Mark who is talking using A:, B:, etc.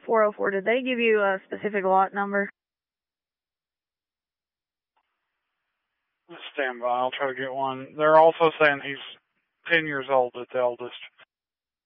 A: 404, did they give you a specific lot number?
B: Stand by, I'll try to get one. They're also saying he's 10 years old at the eldest.